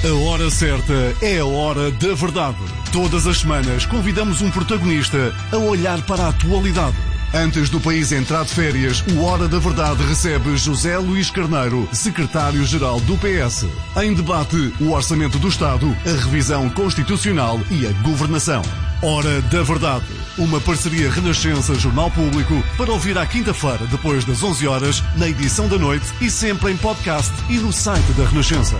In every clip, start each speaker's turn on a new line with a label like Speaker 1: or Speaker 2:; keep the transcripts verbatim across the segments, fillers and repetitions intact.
Speaker 1: A hora certa é a hora da verdade. Todas as semanas convidamos um protagonista a olhar para a atualidade. Antes do país entrar de férias, o Hora da Verdade recebe José Luís Carneiro, secretário-geral do P S. Em debate, o Orçamento do Estado, a revisão constitucional e a governação. Hora da Verdade, uma parceria Renascença-Jornal Público para ouvir à quinta-feira, depois das onze horas, na edição da noite e sempre em podcast e no site da Renascença.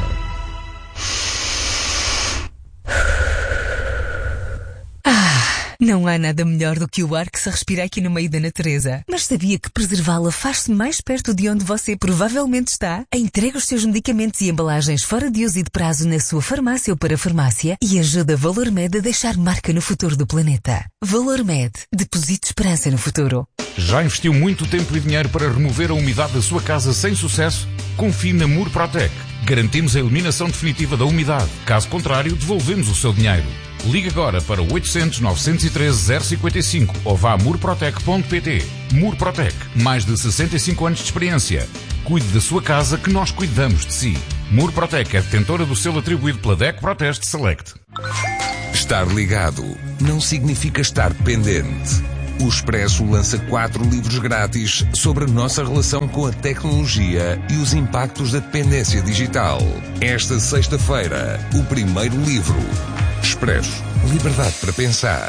Speaker 2: Não há nada melhor do que o ar que se respira aqui no meio da natureza. Mas sabia que preservá-la faz-se mais perto de onde você provavelmente está? Entrega os seus medicamentos e embalagens fora de uso e de prazo na sua farmácia ou para farmácia e ajuda a ValorMed a deixar marca no futuro do planeta. ValorMed. Deposite esperança no futuro.
Speaker 3: Já investiu muito tempo e dinheiro para remover a umidade da sua casa sem sucesso? Confie na Murprotec. Garantimos a eliminação definitiva da umidade. Caso contrário, devolvemos o seu dinheiro. Ligue agora para oitocentos, novecentos e treze, zero cinquenta e cinco ou vá a murprotec ponto pt. Murprotec, mais de sessenta e cinco anos de experiência. Cuide da sua casa que nós cuidamos de si. Murprotec é detentora do selo atribuído pela D E C Proteste Select.
Speaker 4: Estar ligado não significa estar dependente. O Expresso lança quatro livros grátis sobre a nossa relação com a tecnologia e os impactos da dependência digital. Esta sexta-feira, o primeiro livro. Expresso. Liberdade para pensar.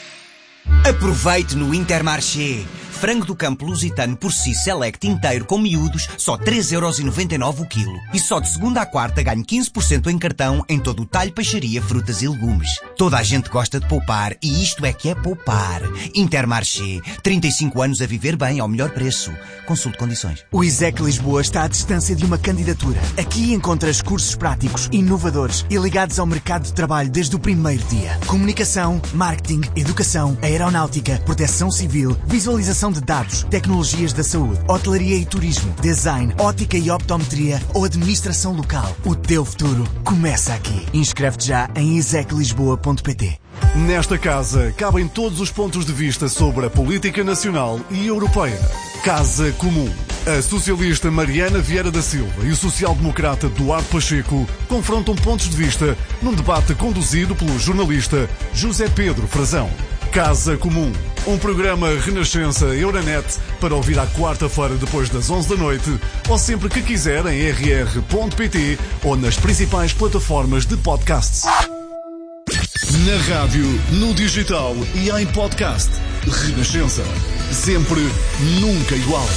Speaker 5: Aproveite no Intermarché. Frango do campo lusitano por si select inteiro com miúdos, só três euros e noventa e nove o quilo. E só de segunda à quarta ganho quinze por cento em cartão em todo o talho, peixaria, frutas e legumes. Toda a gente gosta de poupar e isto é que é poupar. Intermarché. trinta e cinco anos a viver bem ao melhor preço. Consulte condições.
Speaker 6: O ISEC Lisboa está à distância de uma candidatura. Aqui encontras cursos práticos, inovadores e ligados ao mercado de trabalho desde o primeiro dia. Comunicação, marketing, educação, aeronáutica, proteção civil, visualização de dados, tecnologias da saúde, hotelaria e turismo, design, ótica e optometria ou administração local. O teu futuro começa aqui. Inscreve-te já em isec lisboa ponto pt.
Speaker 1: Nesta casa cabem todos os pontos de vista sobre a política nacional e europeia. Casa Comum. A socialista Mariana Vieira da Silva e o social-democrata Duarte Pacheco confrontam pontos de vista num debate conduzido pelo jornalista José Pedro Frazão. Casa Comum. Um programa Renascença Euronet para ouvir à quarta-feira depois das onze da noite ou sempre que quiser em r r ponto pt ou nas principais plataformas de podcasts. Na rádio, no digital e em podcast. Renascença. Sempre, nunca igual.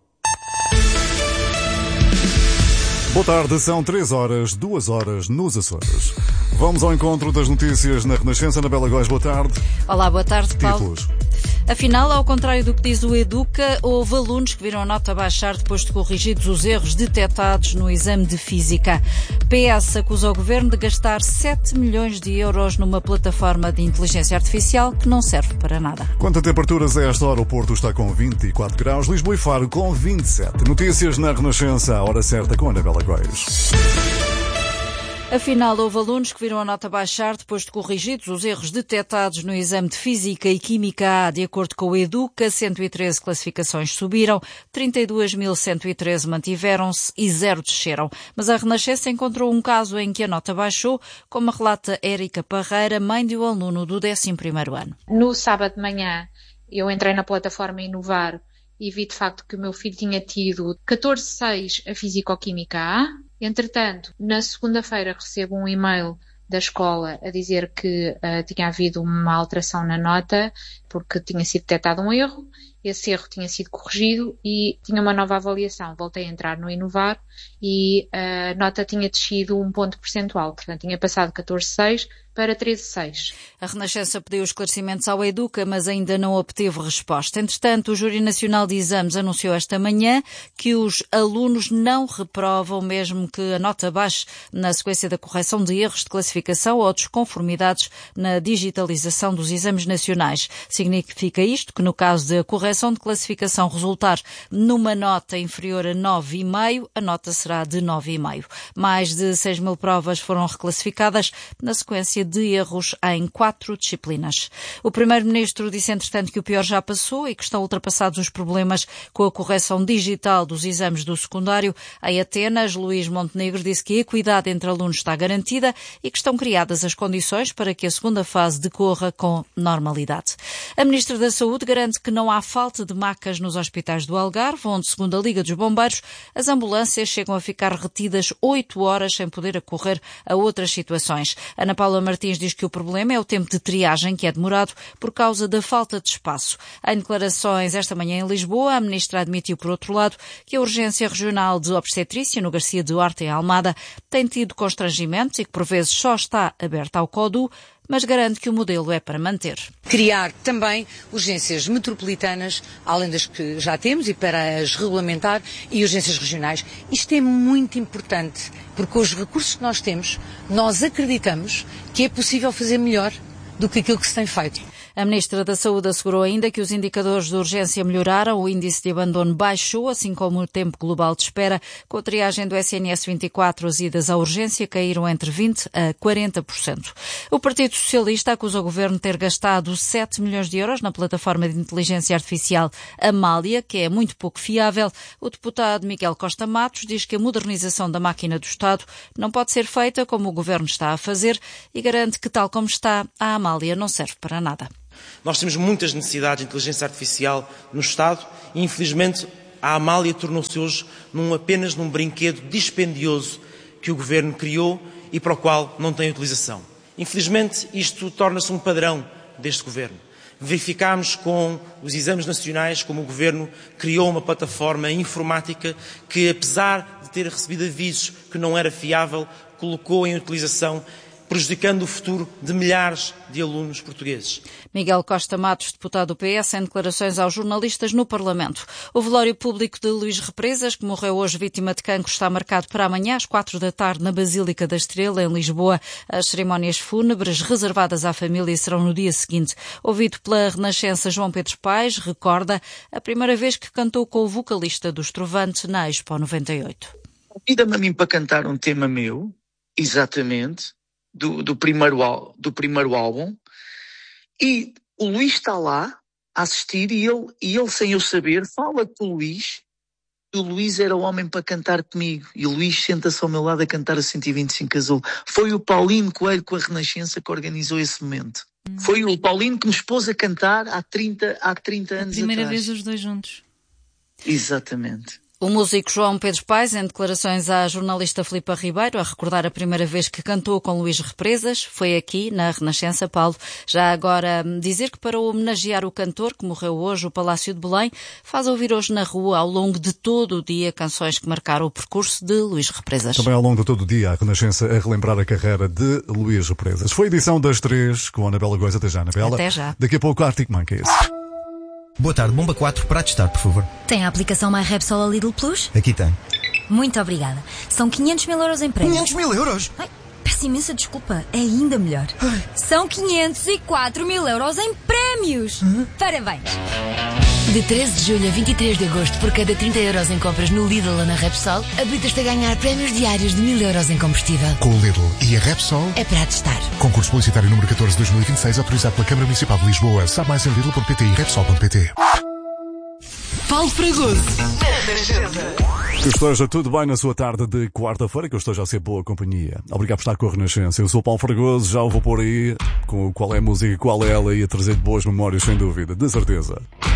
Speaker 1: Boa tarde, são três horas, duas horas nos Açores. Vamos ao encontro das notícias na Renascença. Na Bela Góis, boa tarde.
Speaker 7: Olá, boa tarde, Paulo.
Speaker 1: Títulos.
Speaker 7: Afinal, ao contrário do que diz o Educa, houve alunos que viram a nota baixar depois de corrigidos os erros detectados no exame de Física. P S acusa o Governo de gastar sete milhões de euros numa plataforma de inteligência artificial que não serve para nada.
Speaker 1: Quanto a temperaturas, a esta hora o Porto está com vinte e quatro graus, Lisboa e Faro com vinte e sete. Notícias na Renascença, à hora certa com a Ana Bela Góis.
Speaker 7: Afinal, houve alunos que viram a nota baixar depois de corrigidos os erros detectados no exame de Física e Química A. De acordo com o Educa, cento e treze classificações subiram, trinta e dois mil cento e treze mantiveram-se e zero desceram. Mas a Renascença encontrou um caso em que a nota baixou, como relata Érica Parreira, mãe de um aluno do décimo primeiro ano.
Speaker 8: No sábado de manhã, eu entrei na plataforma Inovar e vi de facto que o meu filho tinha tido catorze seis a Físico-Química A. Entretanto, na segunda-feira recebo um e-mail da escola a dizer que uh, tinha havido uma alteração na nota porque tinha sido detectado um erro, esse erro tinha sido corrigido e tinha uma nova avaliação. Voltei a entrar no Inovar e a nota tinha descido um ponto percentual, portanto tinha passado catorze seis para treze seis.
Speaker 7: A Renascença pediu esclarecimentos ao Educa, mas ainda não obteve resposta. Entretanto, o Júri Nacional de Exames anunciou esta manhã que os alunos não reprovam, mesmo que a nota baixe na sequência da correção de erros de classificação ou desconformidades na digitalização dos exames nacionais. Significa isto que, no caso de correção correção de classificação resultar numa nota inferior a nove vírgula cinco, a nota será de nove vírgula cinco. Mais de seis mil provas foram reclassificadas na sequência de erros em quatro disciplinas. O Primeiro-Ministro disse, entretanto, que o pior já passou e que estão ultrapassados os problemas com a correção digital dos exames do secundário. Em Atenas, Luís Montenegro disse que a equidade entre alunos está garantida e que estão criadas as condições para que a segunda fase decorra com normalidade. A Ministra da Saúde garante que não há falta de macas nos hospitais do Algarve, onde, segundo a Liga dos Bombeiros, as ambulâncias chegam a ficar retidas oito horas sem poder acorrer a outras situações. Ana Paula Martins diz que o problema é o tempo de triagem, que é demorado por causa da falta de espaço. Em declarações esta manhã em Lisboa, a Ministra admitiu, por outro lado, que a Urgência Regional de Obstetrícia, no Garcia Duarte, em Almada, tem tido constrangimentos e que, por vezes, só está aberta ao CODU, mas garante que o modelo é para manter.
Speaker 9: Criar também urgências metropolitanas, além das que já temos, e para as regulamentar, e urgências regionais. Isto é muito importante, porque com os recursos que nós temos, nós acreditamos que é possível fazer melhor do que aquilo que se tem feito.
Speaker 7: A Ministra da Saúde assegurou ainda que os indicadores de urgência melhoraram, o índice de abandono baixou, assim como o tempo global de espera. Com a triagem do S N S vinte e quatro, as idas à urgência caíram entre vinte por cento a quarenta por cento. O Partido Socialista acusa o Governo de ter gastado sete milhões de euros na plataforma de inteligência artificial Amália, que é muito pouco fiável. O deputado Miguel Costa Matos diz que a modernização da máquina do Estado não pode ser feita como o Governo está a fazer e garante que, tal como está, a Amália não serve para nada.
Speaker 10: Nós temos muitas necessidades de inteligência artificial no Estado e, infelizmente, a Amália tornou-se hoje num, apenas num brinquedo dispendioso que o Governo criou e para o qual não tem utilização. Infelizmente, isto torna-se um padrão deste Governo. Verificámos com os exames nacionais como o Governo criou uma plataforma informática que, apesar de ter recebido avisos que não era fiável, colocou em utilização, prejudicando o futuro de milhares de alunos portugueses.
Speaker 7: Miguel Costa Matos, deputado do P S, em declarações aos jornalistas no Parlamento. O velório público de Luís Represas, que morreu hoje vítima de cancro, está marcado para amanhã às quatro da tarde na Basílica da Estrela, em Lisboa. As cerimónias fúnebres reservadas à família serão no dia seguinte. Ouvido pela Renascença, João Pedro Paes recorda a primeira vez que cantou com o vocalista dos Trovantes na Expo noventa e oito.
Speaker 11: Convida-me a mim para cantar um tema meu, exatamente, Do, do, primeiro, do primeiro álbum, e o Luís está lá a assistir e ele, e ele sem eu saber, fala com o Luís, e o Luís era o homem para cantar comigo, e o Luís senta-se ao meu lado a cantar a cento e vinte e cinco Azul. Foi o Paulino Coelho com a Renascença que organizou esse momento. Hum. Foi o Paulino que me expôs a cantar há trinta, há trinta anos atrás.
Speaker 12: A primeira vez os dois juntos.
Speaker 11: Exatamente.
Speaker 7: O músico João Pedro Paes, em declarações à jornalista Filipa Ribeiro, a recordar a primeira vez que cantou com Luís Represas, foi aqui na Renascença, Paulo. Já agora dizer que para homenagear o cantor que morreu hoje, o Palácio de Belém faz ouvir hoje na rua, ao longo de todo o dia, canções que marcaram o percurso de Luís Represas.
Speaker 1: Também ao longo de todo o dia, a Renascença a relembrar a carreira de Luís Represas. Foi a edição das três com a Anabela Góis. Até já, Anabela.
Speaker 7: Até já.
Speaker 1: Daqui a pouco, Arctic Monkeys.
Speaker 13: Boa tarde, bomba quatro para testar, por favor.
Speaker 14: Tem a aplicação MyRepsol a Lidl Plus?
Speaker 13: Aqui tem.
Speaker 14: Muito obrigada. São quinhentos mil euros em prémios.
Speaker 13: quinhentos mil euros?
Speaker 14: Ai, peço imensa desculpa. É ainda melhor. Ai. São quinhentos e quatro mil euros em prémios. Uhum. Parabéns.
Speaker 15: De treze de julho a vinte e três de agosto, por cada trinta euros em compras no Lidl ou na Repsol, habilitas-te a ganhar prémios diários de mil euros em combustível.
Speaker 16: Com o Lidl e a Repsol
Speaker 15: é para testar.
Speaker 16: Concurso publicitário número catorze de dois mil e vinte e seis, autorizado pela Câmara Municipal de Lisboa. Sabe mais em lidl ponto pt e repsol ponto pt.
Speaker 15: Paulo Fragoso.
Speaker 1: Que esteja tudo bem na sua tarde de quarta-feira, que eu esteja a ser boa companhia. Obrigado por estar com a Renascença. Eu sou o Paulo Fragoso, já o vou pôr aí com qual é a música e qual é ela, e a trazer boas memórias, sem dúvida, de certeza.